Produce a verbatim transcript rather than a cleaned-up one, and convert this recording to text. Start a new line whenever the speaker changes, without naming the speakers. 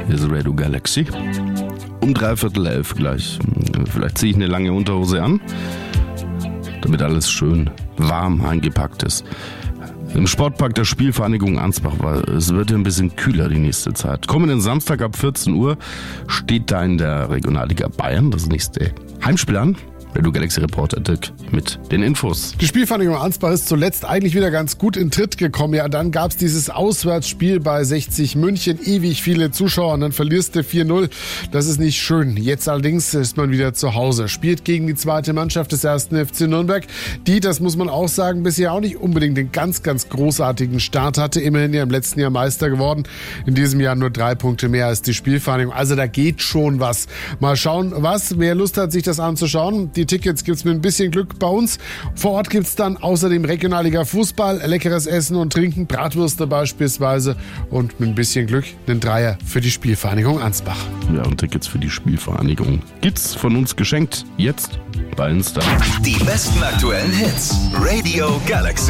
Hier ist Radio Galaxy. Um dreiviertel elf gleich. Vielleicht ziehe ich eine lange Unterhose an, damit alles schön warm eingepackt ist. Im Sportpark der Spielvereinigung Ansbach war es wird ja ein bisschen kühler die nächste Zeit. Kommenden Samstag ab vierzehn Uhr steht da in der Regionalliga Bayern das nächste Heimspiel an. Radio Galaxy Reporter Dirk mit den Infos.
Die Spielvereinigung Ansbach ist zuletzt eigentlich wieder ganz gut in Tritt gekommen. Ja, dann gab es dieses Auswärtsspiel bei sechzig München, ewig viele Zuschauer und dann verlierst du vier null. Das ist nicht schön. Jetzt allerdings ist man wieder zu Hause. Spielt gegen die zweite Mannschaft des ersten F C Nürnberg, die, das muss man auch sagen, bisher auch nicht unbedingt den ganz, ganz großartigen Start hatte. Immerhin ja im letzten Jahr Meister geworden. In diesem Jahr nur drei Punkte mehr als die Spielvereinigung. Also da geht schon was. Mal schauen, was. Wer Lust hat, sich das anzuschauen. Die Tickets gibt's mit ein bisschen Glück bei uns. Vor Ort gibt's dann außerdem Regionalliga Fußball, leckeres Essen und Trinken, Bratwürste beispielsweise und mit ein bisschen Glück einen Dreier für die Spielvereinigung Ansbach.
Ja, und Tickets für die Spielvereinigung gibt's von uns geschenkt. Jetzt bei Insta.
Die besten aktuellen Hits. Radio Galaxy.